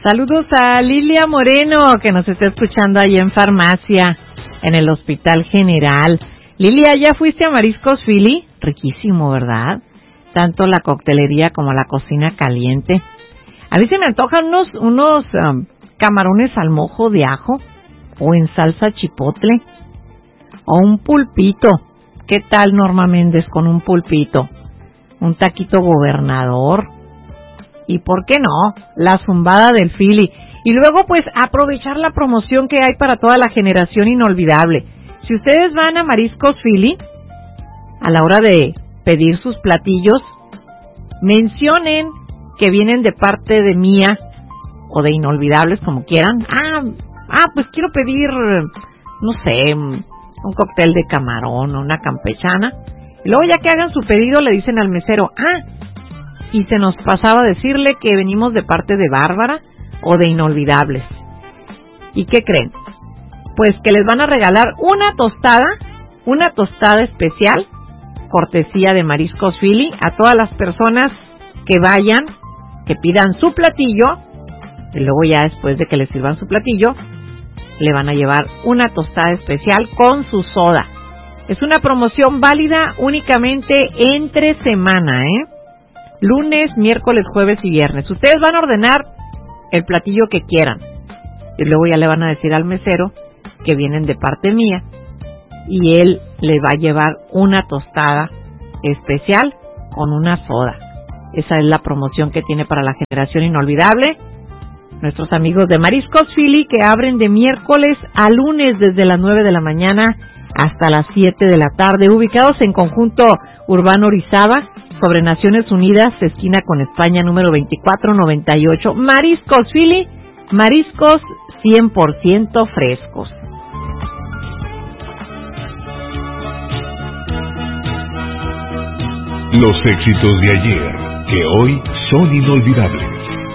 Saludos a Lilia Moreno, que nos está escuchando ahí en Farmacia, en el Hospital General. Lilia, ¿ya fuiste a Mariscos Philly? Riquísimo, ¿verdad? Tanto la coctelería como la cocina caliente. A mí se me antojan unos camarones al mojo de ajo, o en salsa chipotle, o un pulpito. ¿Qué tal, Norma Méndez, con un pulpito? Un taquito gobernador. Y ¿por qué no? La zumbada del Philly. Y luego, pues, aprovechar la promoción que hay para toda la generación inolvidable. Si ustedes van a Mariscos Philly, a la hora de pedir sus platillos, mencionen que vienen de parte de Mía, o de Inolvidables, como quieran. Pues quiero pedir, no sé, un cóctel de camarón o una campechana. Y luego, ya que hagan su pedido, le dicen al mesero, y se nos pasaba decirle que venimos de parte de Bárbara o de Inolvidables. ¿Y qué creen? Pues que les van a regalar una tostada especial, cortesía de Mariscos Philly, a todas las personas que vayan, que pidan su platillo, y luego ya después de que les sirvan su platillo, le van a llevar una tostada especial con su soda. Es una promoción válida únicamente entre semana, lunes, miércoles, jueves y viernes. Ustedes van a ordenar el platillo que quieran y luego ya le van a decir al mesero que vienen de parte mía y él le va a llevar una tostada especial con una soda. Esa es la promoción que tiene para la generación inolvidable nuestros amigos de Mariscos Philly, que abren de miércoles a lunes desde las 9 de la mañana hasta las 7 de la tarde, ubicados en Conjunto Urbano Orizaba, sobre Naciones Unidas, esquina con España, número 2498. Mariscos Philly, mariscos 100% frescos. Los éxitos de ayer, que hoy son inolvidables.